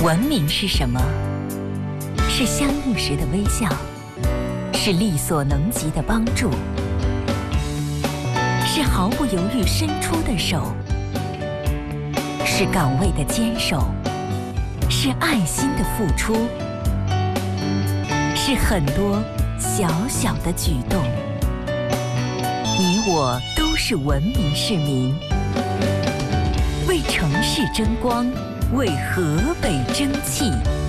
文明是什么？是相应时的微笑，是力所能及的帮助，是毫不犹豫伸出的手，是岗位的坚守，是爱心的付出，是很多小小的举动。你我都是文明市民，为城市争光，为河北争气。